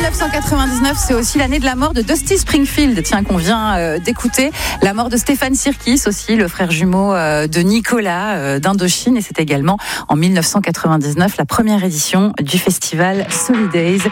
1999, c'est aussi l'année de la mort de Dusty Springfield, tiens, qu'on vient d'écouter. La mort de Stéphane Sirkis aussi, le frère jumeau de Nicolas d'Indochine. Et c'est également en 1999 la première édition du festival Solidays.